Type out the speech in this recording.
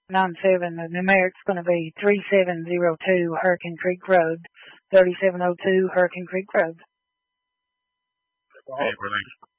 97. The numeric's going to be 3702 Hurricane Creek Road, 3702 Hurricane Creek Road. Okay, release.